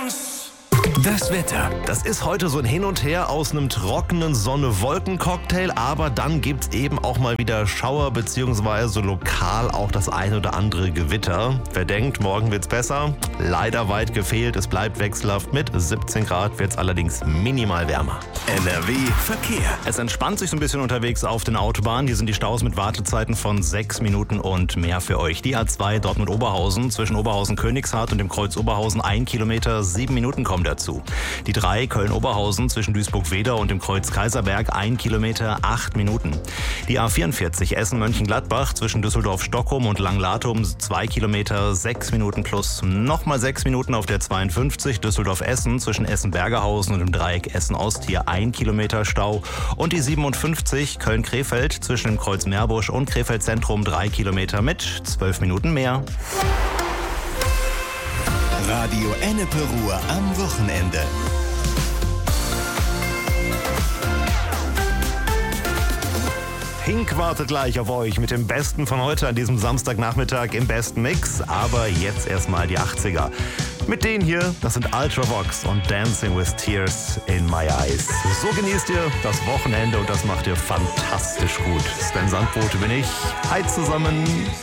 Das Wetter. Das ist heute so ein Hin und Her aus einem trockenen Sonne-Wolken-Cocktail, aber dann gibt's eben auch mal wieder Schauer beziehungsweise lokal auch das ein oder andere Gewitter. Wer denkt, morgen wird's besser? Leider weit gefehlt. Es bleibt wechselhaft. Mit 17 Grad wird's allerdings minimal wärmer. NRW Verkehr. Es entspannt sich so ein bisschen unterwegs auf den Autobahnen. Hier sind die Staus mit Wartezeiten von 6 Minuten und mehr für euch. Die A2 Dortmund-Oberhausen zwischen Oberhausen-Königshardt und dem Kreuz Oberhausen 1 Kilometer, 7 Minuten kommen dazu. Die 3 Köln-Oberhausen zwischen Duisburg-Wedau und dem Kreuz Kaiserberg 1 Kilometer, 8 Minuten. Die A44 Essen-Mönchengladbach zwischen Düsseldorf-Stockholm und Langlatum 2 Kilometer, 6 Minuten plus nochmal 6 Minuten auf der 52 Düsseldorf-Essen zwischen Essen-Bergerhausen und dem Dreieck Essen-Ost hier 1 Kilometer Stau. Und die 57 Köln-Krefeld zwischen dem Kreuz Meerbusch und Krefeld-Zentrum 3 Kilometer mit 12 Minuten mehr. Radio Ennepe Ruhr am Wochenende. Hink wartet gleich auf euch mit dem Besten von heute an diesem Samstagnachmittag im besten Mix. Aber jetzt erstmal die 80er. Mit denen hier, das sind Ultravox und Dancing with Tears in My Eyes. So genießt ihr das Wochenende und das macht ihr fantastisch gut. Sven Sandbote bin ich. Hi zusammen.